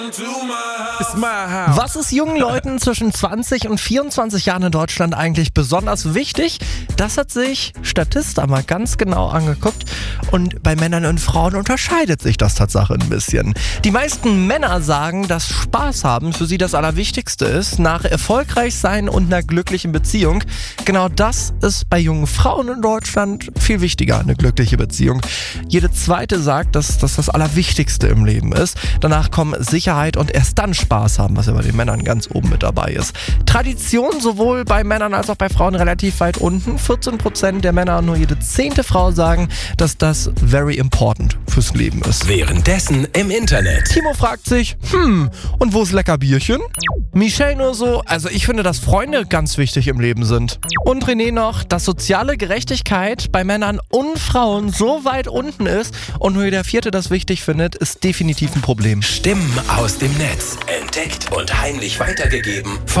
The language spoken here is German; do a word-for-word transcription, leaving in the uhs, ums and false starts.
Was ist jungen Leuten zwischen zwanzig und vierundzwanzig Jahren in Deutschland eigentlich besonders wichtig? Das hat sich Statista mal ganz genau angeguckt und bei Männern und Frauen unterscheidet sich das Tatsache ein bisschen. Die meisten Männer sagen, dass Spaß haben für sie das Allerwichtigste ist, nach erfolgreich sein und einer glücklichen Beziehung. Genau das ist bei jungen Frauen in Deutschland viel wichtiger, eine glückliche Beziehung. Jede zweite sagt, dass das das Allerwichtigste im Leben ist. Danach kommen Sicherheit und erst dann Spaß haben, was ja bei den Männern ganz oben mit dabei ist. Tradition sowohl bei Männern als auch bei Frauen relativ weit unten. vierzehn Prozent der Männer und nur jede zehnte Frau sagen, dass das very important fürs Leben ist. Währenddessen im Internet. Timo fragt sich, hm, und wo ist lecker Bierchen? Michelle nur so, also ich finde, dass Freunde ganz wichtig im Leben sind. Und René noch, dass soziale Gerechtigkeit bei Männern und Frauen so weit unten ist und nur jeder Vierte das wichtig findet, ist definitiv ein Problem. Stimmen aus dem Netz. Entdeckt und heimlich weitergegeben von